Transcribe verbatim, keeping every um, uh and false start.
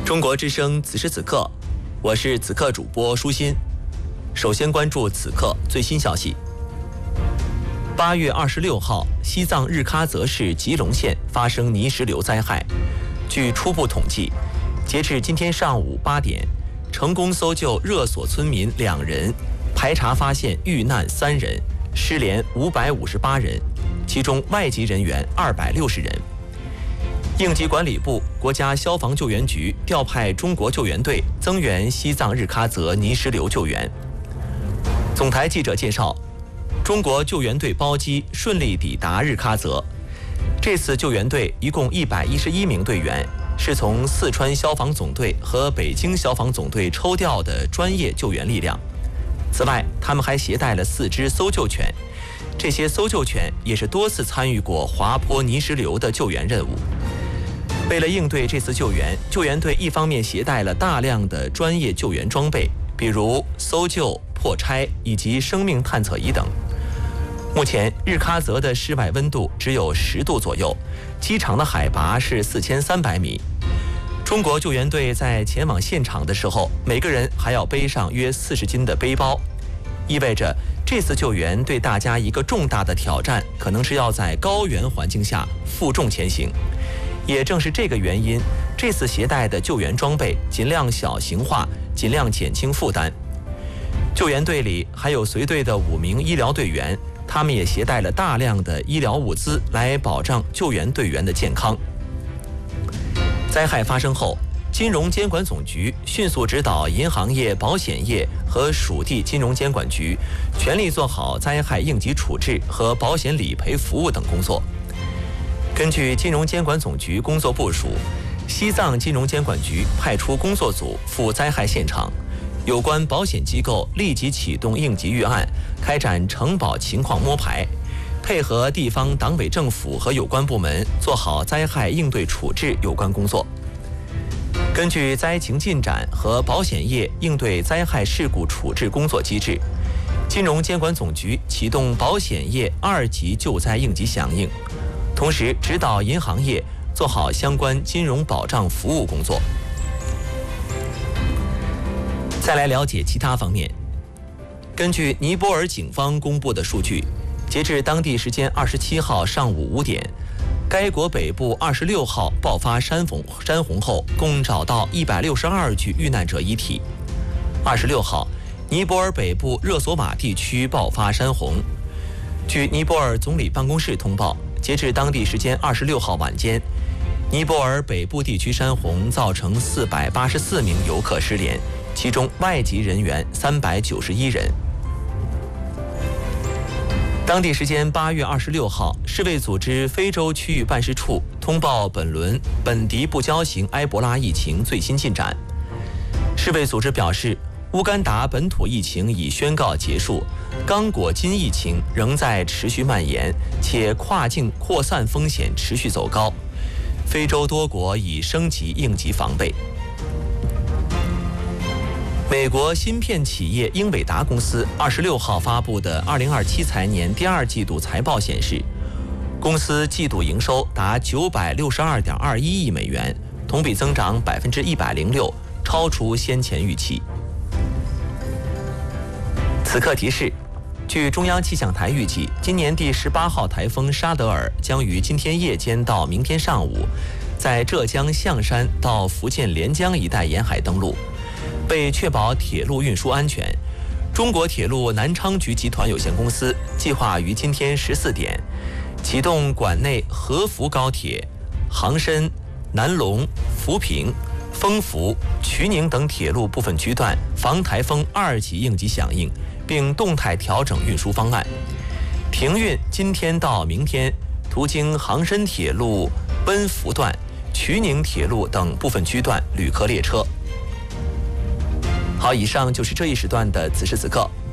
中国之声此时此刻，我是此刻主播舒心。首先关注此刻最新消息。八月二十六号，西藏日喀则市吉隆县发生泥石流灾害。据初步统计，截至今天上午八点，成功搜救热所村民两人，排查发现遇难三人，失联五百五十八人，其中外籍人员二百六十人。应急管理部、国家消防救援局调派中国救援队增援西藏日喀则泥石流救援。总台记者介绍，中国救援队包机顺利抵达日喀则。这次救援队一共一百一十一名队员，是从四川消防总队和北京消防总队抽调的专业救援力量。此外，他们还携带了四只搜救犬，这些搜救犬也是多次参与过滑坡泥石流的救援任务。为了应对这次救援，救援队一方面携带了大量的专业救援装备，比如搜救、破拆以及生命探测仪等。目前，日喀则的室外温度只有十度左右，机场的海拔是四千三百米。中国救援队在前往现场的时候，每个人还要背上约四十斤的背包，意味着这次救援对大家一个重大的挑战，可能是要在高原环境下负重前行。也正是这个原因，这次携带的救援装备尽量小型化，尽量减轻负担。救援队里还有随队的五名医疗队员，他们也携带了大量的医疗物资来保障救援队员的健康。灾害发生后，金融监管总局迅速指导银行业、保险业和属地金融监管局全力做好灾害应急处置和保险理赔服务等工作。根据金融监管总局工作部署，西藏金融监管局派出工作组赴灾害现场，有关保险机构立即启动应急预案，开展承保情况摸排，配合地方党委政府和有关部门做好灾害应对处置有关工作。根据灾情进展和保险业应对灾害事故处置工作机制，金融监管总局启动保险业二级救灾应急响应，同时指导银行业做好相关金融保障服务工作。再来了解其他方面。根据尼泊尔警方公布的数据，截至当地时间二十七号上午五点，该国北部二十六号爆发山洪山洪后，共找到一百六十二具遇难者遗体。二十六号，尼泊尔北部热索瓦地区爆发山洪。据尼泊尔总理办公室通报，截至当地时间二十六号晚间，尼泊尔北部地区山洪造成四百八十四名游客失联，其中外籍人员三百九十一人。当地时间八月二十六号，世卫组织非洲区域办事处通报本轮本地不交型埃博拉疫情最新进展。世卫组织表示，乌干达本土疫情已宣告结束，刚果金疫情仍在持续蔓延，且跨境扩散风险持续走高。非洲多国已升级应急防备。美国芯片企业英伟达公司二十六号发布的二零二七财年第二季度财报显示，公司季度营收达九百六十二点二一亿美元，同比增长百分之一百零六，超出先前预期。此刻提示，据中央气象台预计，今年第十八号台风沙德尔将于今天夜间到明天上午，在浙江象山到福建连江一带沿海登陆。为确保铁路运输安全，中国铁路南昌局集团有限公司计划于今天十四点启动管内合福高铁、杭深、南龙、扶贫、丰福、衢宁等铁路部分区段防台风二级应急响应，并动态调整运输方案，停运今天到明天途经杭深铁路温福段、衢宁铁路等部分区段旅客列车。好，以上就是这一时段的此时此刻，